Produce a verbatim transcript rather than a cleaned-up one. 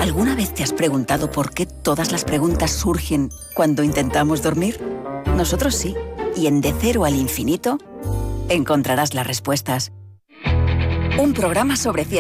¿Alguna vez te has preguntado por qué todas las preguntas surgen cuando intentamos dormir? Nosotros sí. Y en De Cero al Infinito encontrarás las respuestas. Un programa sobre ciencia.